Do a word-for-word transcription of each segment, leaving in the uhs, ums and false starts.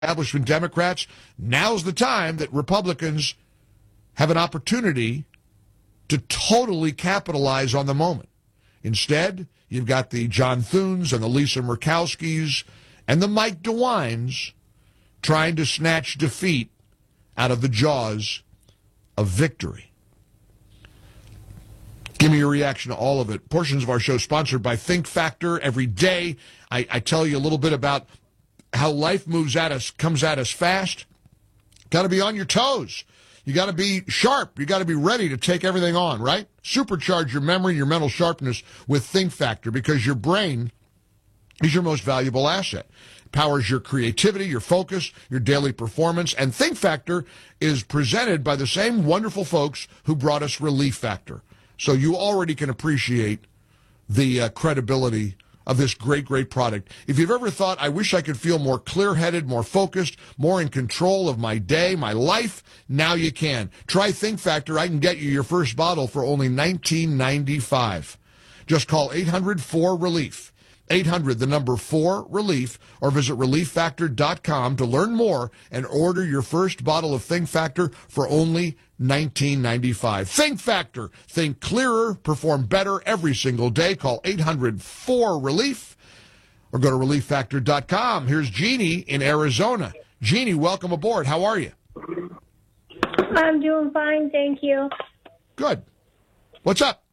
establishment Democrats, now's the time that Republicans have an opportunity to totally capitalize on the moment. Instead, you've got the John Thunes and the Lisa Murkowskis and the Mike DeWines trying to snatch defeat out of the jaws of victory. Give me your reaction to all of it. Portions of our show sponsored by Think Factor. Every day, I, I tell you a little bit about how life moves at us, comes at us fast. Got to be on your toes. You got to be sharp. You got to be ready to take everything on, right? Supercharge your memory, your mental sharpness with Think Factor, because your brain is your most valuable asset. It powers your creativity, your focus, your daily performance. And Think Factor is presented by the same wonderful folks who brought us Relief Factor. So you already can appreciate the uh, credibility of this great, great product. If you've ever thought, I wish I could feel more clear-headed, more focused, more in control of my day, my life, now you can. Try Think Factor. I can get you your first bottle for only nineteen ninety-five. Just call eight hundred four relief. eight hundred, the number four, relief, or visit relief factor dot com to learn more and order your first bottle of Think Factor for only nineteen ninety-five. Think Factor. Think clearer, perform better every single day. Call eight hundred four relief or go to relief factor dot com. Here's Jeannie in Arizona. Jeannie, welcome aboard. How are you? I'm doing fine, thank you. Good. What's up?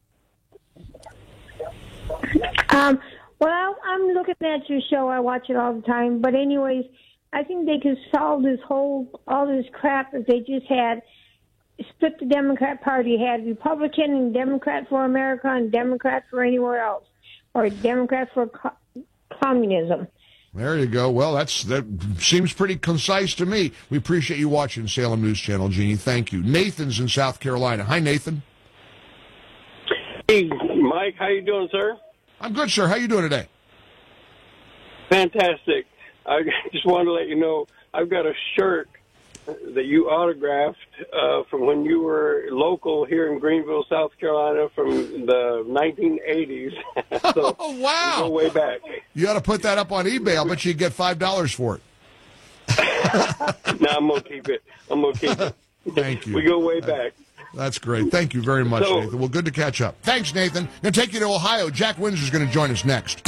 Um, well, I'm looking at your show. I watch it all the time. But anyways, I think they could solve this whole, all this crap if they just had split the Democrat Party, had Republican and Democrat for America and Democrat for anywhere else, or Democrat for co- communism. There you go. Well, that's that seems pretty concise to me. We appreciate you watching Salem News Channel, Jeannie. Thank you. Nathan's in South Carolina. Hi, Nathan. Hey, Mike. How you doing, sir? I'm good, sir. How you doing today? Fantastic. I just wanted to let you know I've got a shirt that you autographed uh, from when you were local here in Greenville, South Carolina, from the nineteen eighties. So oh, wow. We go way back. You ought to put that up on eBay. I'll bet you get five dollars for it. No, I'm going to keep it. I'm going to keep it. Thank you. We go way back. That's great. Thank you very much, so, Nathan. Well, good to catch up. Thanks, Nathan. Going to take you to Ohio. Jack Windsor's going to join us next.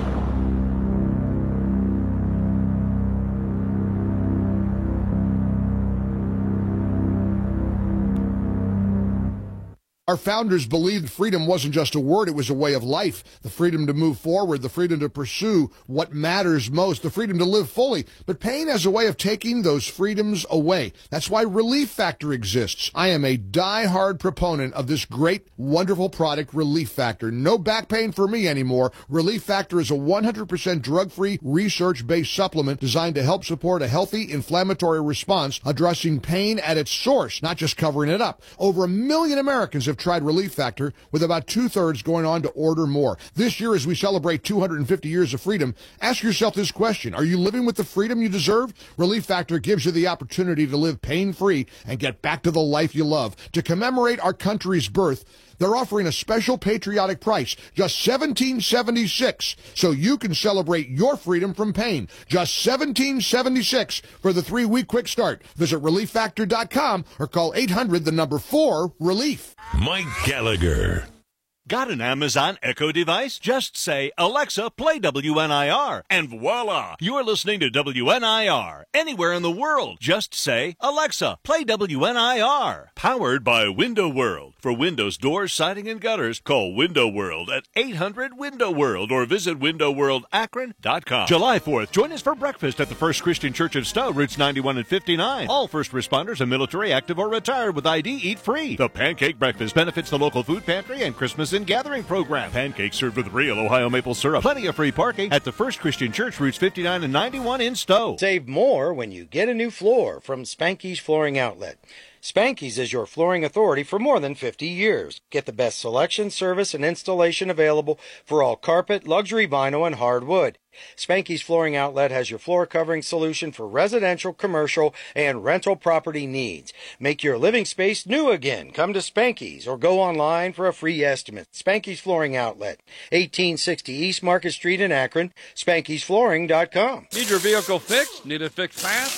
Our founders believed freedom wasn't just a word, it was a way of life. The freedom to move forward, the freedom to pursue what matters most, the freedom to live fully. But pain has a way of taking those freedoms away. That's why Relief Factor exists. I am a die-hard proponent of this great, wonderful product, Relief Factor. No back pain for me anymore. Relief Factor is a one hundred percent drug-free, research-based supplement designed to help support a healthy inflammatory response, addressing pain at its source, not just covering it up. Over a million Americans have tried Relief Factor, with about two-thirds going on to order more. This year, as we celebrate two hundred fifty years of freedom, ask yourself this question. Are you living with the freedom you deserve? Relief Factor gives you the opportunity to live pain-free and get back to the life you love. To commemorate our country's birth, they're offering a special patriotic price, just seventeen seventy-six, so you can celebrate your freedom from pain. Just seventeen seventy-six for the three-week quick start. Visit relief factor dot com or call eight hundred, the number four, relief. Mike Gallagher. Got an Amazon Echo device? Just say, Alexa, play W N I R, and voila, you're listening to W N I R. Anywhere in the world, just say, Alexa, play W N I R. Powered by Window World. For windows, doors, siding, and gutters, call Window World at eight hundred window world or visit window world akron dot com. July fourth, join us for breakfast at the First Christian Church of Stowe, routes ninety-one and fifty-nine. All first responders and military, active, or retired with I D eat free. The Pancake Breakfast benefits the local food pantry and Christmas and gathering program. Pancakes served with real Ohio maple syrup. Plenty of free parking at the First Christian Church, routes fifty-nine and ninety-one in Stowe. Save more when you get a new floor from Spanky's Flooring Outlet. Spanky's is your flooring authority for more than fifty years. Get the best selection, service, and installation available for all carpet, luxury vinyl, and hardwood. Spanky's Flooring Outlet has your floor covering solution for residential, commercial, and rental property needs. Make your living space new again. Come to Spanky's or go online for a free estimate. Spanky's Flooring Outlet, eighteen sixty East Market Street in Akron, Spankys Flooring dot com. Need your vehicle fixed? Need it fixed fast?